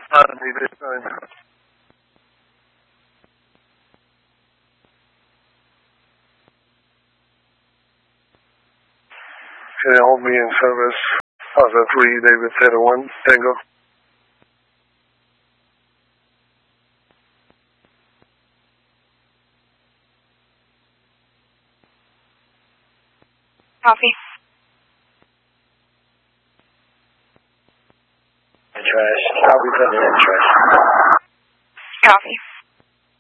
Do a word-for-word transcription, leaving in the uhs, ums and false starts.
Not needed. Fine. Can you hold me in service? Alpha three, David Theta one, Tango. Copy. Trash. Copy, put me in trash. Copy.